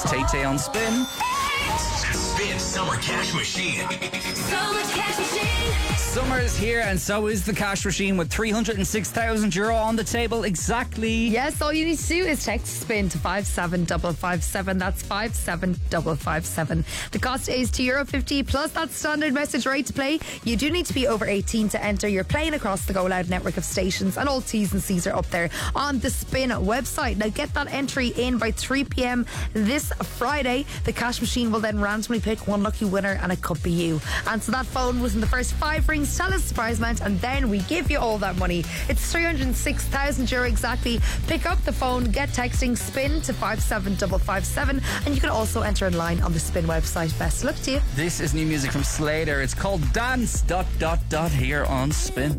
It's Tay on Spin. Spin Summer Cash Machine. Summer Cash Machine. Summer is here, and so is the cash machine with €306,000 on the table. Exactly. Yes, all you need to do is text SPIN to 57557. That's 57557. The cost is €2.50 plus that standard message rate to play. You do need to be over 18 to enter. You're playing across the Go Loud network of stations, and all T's and C's are up there on the Spin website. Now get that entry in by 3 p.m. this Friday. The cash machine will then randomly pick one lucky winner, and it could be you. Answer that phone within the first 5 rings, tell us the prize amount, and then we give you all that money. It's €306,000 exactly. Pick up the phone, get texting SPIN to 57557, and you can also enter online on the Spin website. Best of luck to you. This is new music from Slater. It's called Dance... here on Spin.